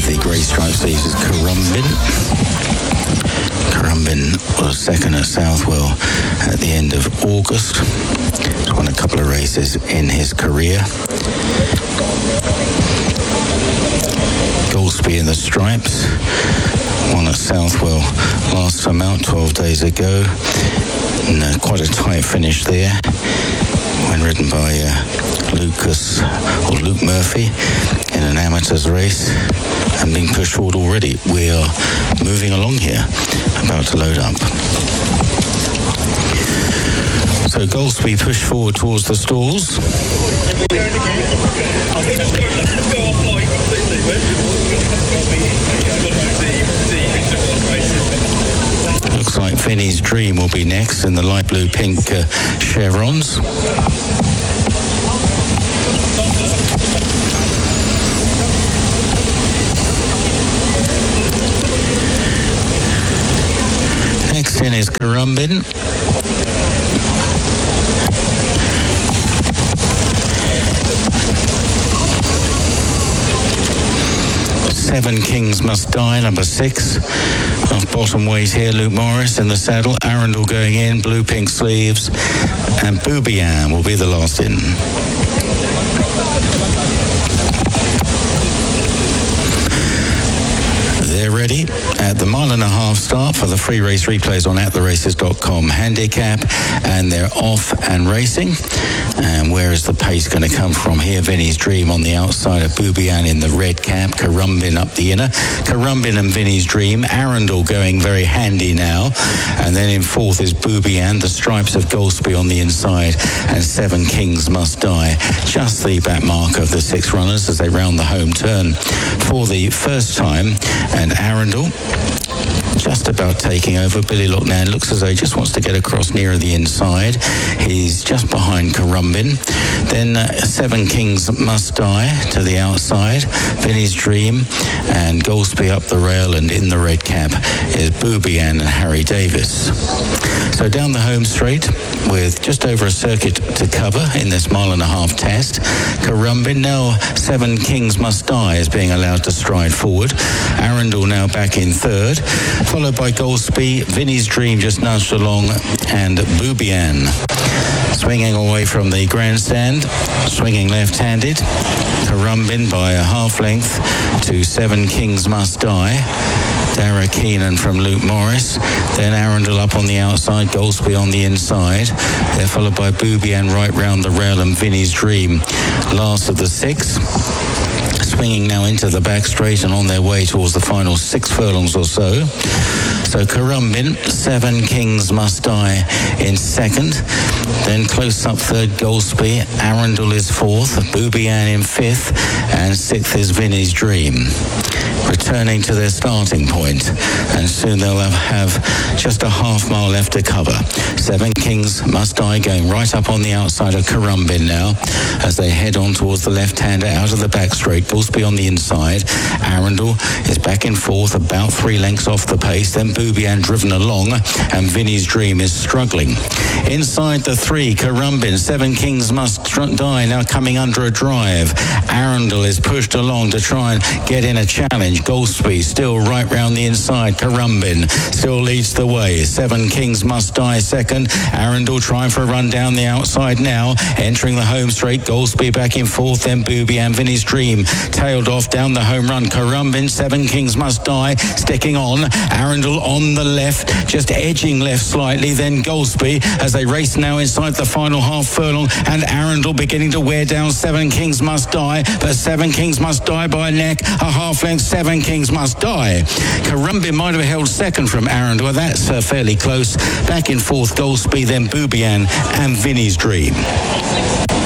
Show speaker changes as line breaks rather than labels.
the Grey Stripe sleeves is Currumbin. Currumbin was second at Southwell at the end of August. He's won a couple of races in his career. Goldsby in the stripes. Won at Southwell last time out, 12 days ago. And quite a tight finish there when ridden by Luke Murphy in an amateur's race and being pushed forward already. We are moving along here, about to load up. So Goldsby pushed forward towards the stalls. Looks like Vinny's Dream will be next in the light blue pink chevrons. Next in is Currumbin. Seven Kings Must Die, number 6. Off bottom weight here, Luke Morris in the saddle. Arundel going in, blue-pink sleeves. And Boubian will be the last in. They're ready at the 1.5-mile start for the free race replays on attheraces.com handicap, and they're off and racing. And where is the pace going to come from here? Vinny's Dream on the outside of Boubian in the red cap, Currumbin up the inner. Currumbin and Vinny's Dream. Arundel going very handy now. And then in fourth is Boubian, the stripes of Goldsby on the inside, and Seven Kings Must Die. Just the back mark of the 6 runners as they round the home turn for the first time. And Arundel just about taking over. Billy Loughnane looks as though he just wants to get across nearer the inside. He's just behind Currumbin. Then Seven Kings Must Die to the outside. Vinny's Dream and Goldsby up the rail, and in the red cap is Boubian and Harry Davis. So down the home straight with just over a circuit to cover in this 1.5-mile test. Currumbin, now Seven Kings Must Die is being allowed to stride forward. Arundel now back in third, followed by Goldsby. Vinny's Dream just nudged along, and Boubian swinging away from the grandstand, swinging left-handed. Currumbin by a half length to Seven Kings Must Die. Dara Keenan from Luke Morris. Then Arundel up on the outside, Goldsby on the inside. They're followed by Boubian right round the rail, and Vinny's Dream last of the 6. Swinging now into the back straight and on their way towards the final 6 furlongs or so. So Currumbin, Seven Kings Must Die in second. Then close up third, Goldsby. Arundel is fourth, Boubian in fifth, and sixth is Vinny's Dream. Returning to their starting point, and soon they'll have just a half-mile left to cover. Seven Kings Must Die going right up on the outside of Currumbin now as they head on towards the left-hander out of the back straight. Goldsby on the inside. Arundel is back in fourth, about 3 lengths off the pace. Then Boubian driven along, and Vinny's Dream is struggling. Inside the 3, Currumbin, Seven Kings Must Die now coming under a drive. Arundel is pushed along to try and get in a challenge. Goldsby still right round the inside. Currumbin still leads the way. Seven Kings Must Die second. Arundel trying for a run down the outside now. Entering the home straight. Goldsby back in fourth. Then Boubian, Vinny's Dream tailed off down the home run. Currumbin, Seven Kings Must Die sticking on. Arundel on the left, just edging left slightly. Then Goldsby as they race now inside the final half furlong, and Arundel beginning to wear down Seven Kings Must Die, but Seven Kings Must Die by a neck, a half length. Seven Kings Must Die. Currumbin might have held second from Arundel. That's fairly close. Back in fourth, Goldsby, then Boubian and Vinny's Dream.